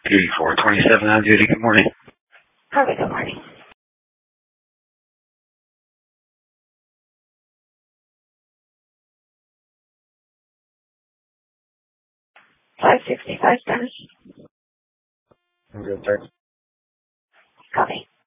8427 on duty. Good morning. Harvey, good morning. $565. I'm good, sir. Copy.